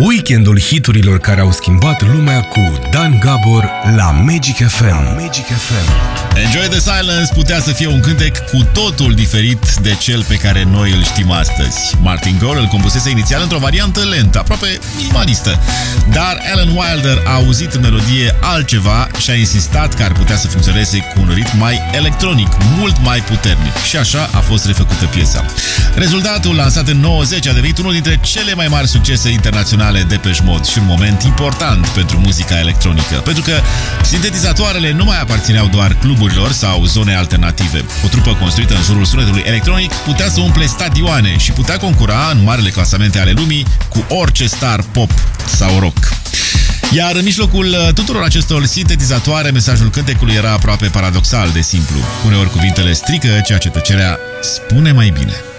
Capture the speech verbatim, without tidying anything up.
Weekendul hiturilor care au schimbat lumea cu Dan Gabor la Magic F M. Magic F M. Enjoy the Silence putea să fie un cântec cu totul diferit de cel pe care noi îl știm astăzi. Martin Gore îl compusese inițial într-o variantă lentă, aproape minimalistă, dar Alan Wilder a auzit în melodie altceva și a insistat că ar putea să funcționeze cu un ritm mai electronic, mult mai puternic, și așa a fost refăcută piesa. Rezultatul, lansat în nouăzeci, a devenit unul dintre cele mai mari succese internaționale de Depeche Mode și un moment important pentru muzica electronică, pentru că sintetizatoarele nu mai aparțineau doar cluburilor sau zone alternative. O trupă construită în jurul sunetului electronic putea să umple stadioane și putea concura în marele clasamente ale lumii cu orice star pop sau rock. Iar în mijlocul tuturor acestor sintetizatoare, mesajul cântecului era aproape paradoxal de simplu. Uneori cuvintele strică ceea ce tăcerea spune mai bine.